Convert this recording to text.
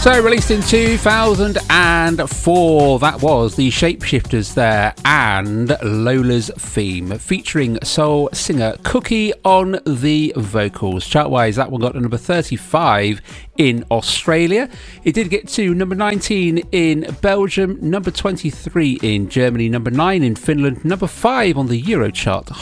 So released in 2004, that was the Shapeshifters there and Lola's Theme, featuring soul singer Cookie on the vocals. Chart-wise, that one got to number 35 in Australia. It did get to number 19 in Belgium, number 23 in Germany, number 9 in Finland, number 5 on the Eurochart